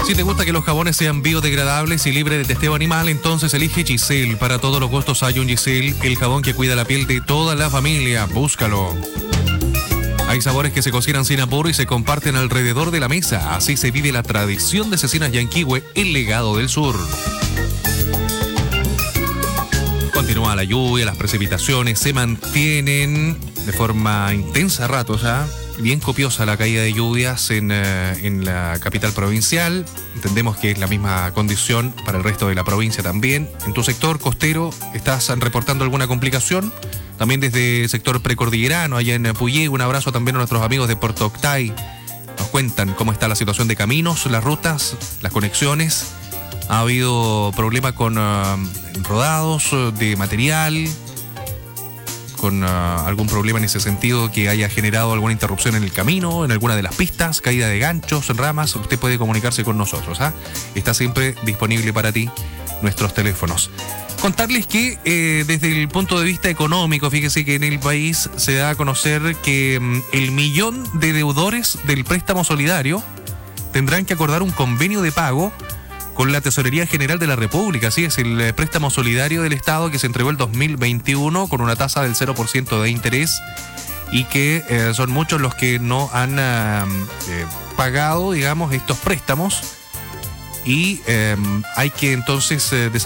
Si te gusta que los jabones sean biodegradables y libres de testeo animal, entonces elige Giselle. Para todos los gustos hay un Giselle, el jabón que cuida la piel de toda la familia. Búscalo. Hay sabores que se cocinan sin apuro y se comparten alrededor de la mesa. Así se vive la tradición de Cecinas Yanquihue, el legado del sur. Continúa la lluvia, las precipitaciones se mantienen de forma intensa a ratos, bien copiosa la caída de lluvias en la capital provincial. Entendemos que es la misma condición para el resto de la provincia también. En tu sector costero, ¿estás reportando alguna complicación? También desde el sector precordillerano, allá en Puyehue, un abrazo también a nuestros amigos de Puerto Octay. Nos cuentan cómo está la situación de caminos, las rutas, las conexiones. Ha habido problema con rodados de material, con algún problema en ese sentido que haya generado alguna interrupción en el camino, en alguna de las pistas, caída de ganchos, ramas. Usted puede comunicarse con nosotros. Está siempre disponible para ti nuestros teléfonos. Contarles que desde el punto de vista económico, fíjese que en el país se da a conocer que el 1.000.000 de deudores del préstamo solidario tendrán que acordar un convenio de pago con la Tesorería General de la República. Así es, el préstamo solidario del Estado que se entregó el 2021 con una tasa del 0% de interés y que son muchos los que no han pagado, digamos, estos préstamos y hay que entonces